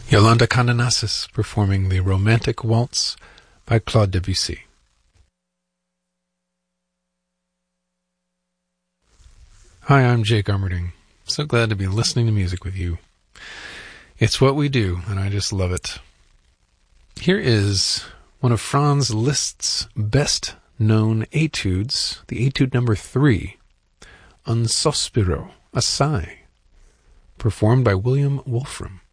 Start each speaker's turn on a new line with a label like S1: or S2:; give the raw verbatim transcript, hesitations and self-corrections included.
S1: Yolanda Kandanakis performing the Romantic Waltz by Claude Debussy. Hi, I'm Jake Armerding. So glad to be listening to music with you. It's what we do, and I just love it. Here is one of Franz Liszt's best-known etudes, the etude number three, Un Sospiro, a Sigh, performed by William Wolfram.